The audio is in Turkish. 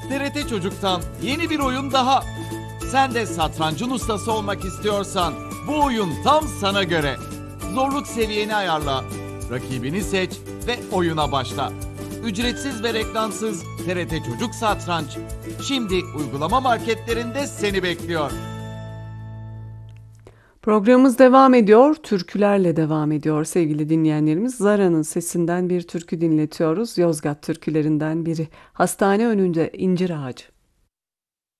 TRT Çocuk'tan yeni bir oyun daha. Sen de satrancın ustası olmak istiyorsan bu oyun tam sana göre. Zorluk seviyeni ayarla, rakibini seç ve oyuna başla. Ücretsiz ve reklamsız TRT Çocuk Satranç şimdi uygulama marketlerinde seni bekliyor. Programımız devam ediyor. Türkülerle devam ediyor sevgili dinleyenlerimiz. Zara'nın sesinden bir türkü dinletiyoruz. Yozgat türkülerinden biri. Hastane önünde incir ağacı.